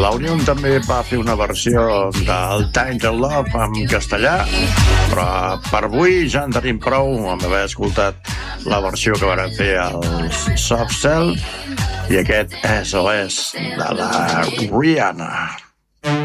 La Unió també va fer una versió del Tainted Love en castellà, però per avui ja en tenim prou amb haver escoltat la versió que van fer els Soft Cell, i aquest SOS de la Rihanna.